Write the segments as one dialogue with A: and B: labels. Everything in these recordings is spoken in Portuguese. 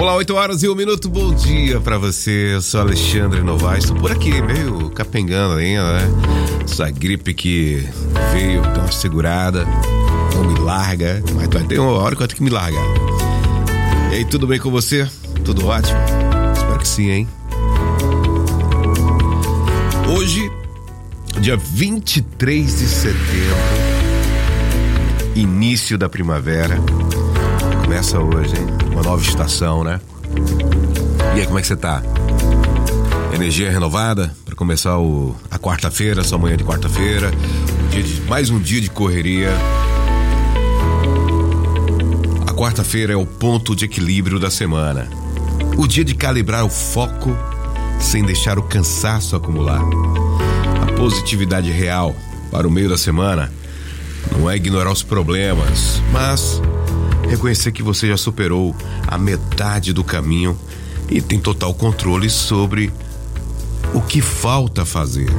A: Olá, 8h01, bom dia pra você. Eu sou Alexandre Novaes, tô por aqui, meio capengando ainda, né? Essa gripe que veio, deu uma segurada, não me larga, mas vai ter uma hora que eu tenho que me largar. E aí, tudo bem com você? Tudo ótimo? Espero que sim, hein? Hoje, dia 23 de setembro, início da primavera. Começa hoje, hein? Uma nova estação, né? E aí, como é que você tá? Energia renovada para começar a quarta-feira, sua manhã de quarta-feira, mais um dia de correria. A quarta-feira é o ponto de equilíbrio da semana. O dia de calibrar o foco sem deixar o cansaço acumular. A positividade real para o meio da semana não é ignorar os problemas, mas reconhecer que você já superou a metade do caminho e tem total controle sobre o que falta fazer.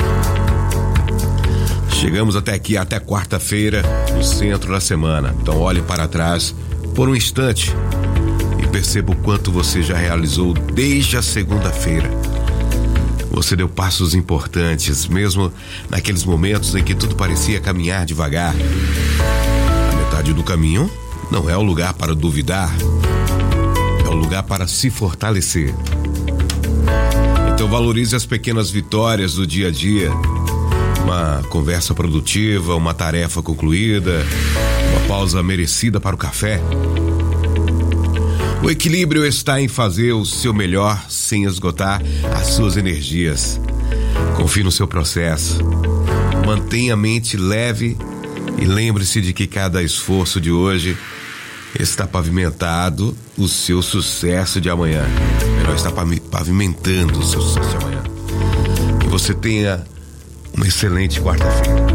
A: Chegamos até aqui, até quarta-feira, no centro da semana. Então olhe para trás por um instante e perceba o quanto você já realizou desde a segunda-feira. Você deu passos importantes, mesmo naqueles momentos em que tudo parecia caminhar devagar. A metade do caminho não é o lugar para duvidar, é o lugar para se fortalecer. Então valorize as pequenas vitórias do dia a dia. Uma conversa produtiva, uma tarefa concluída, uma pausa merecida para o café. O equilíbrio está em fazer o seu melhor sem esgotar as suas energias. Confie no seu processo. Mantenha a mente leve e lembre-se de que cada esforço de hoje está pavimentado o seu sucesso de amanhã. Melhor, está pavimentando o seu sucesso de amanhã. Que você tenha uma excelente quarta-feira.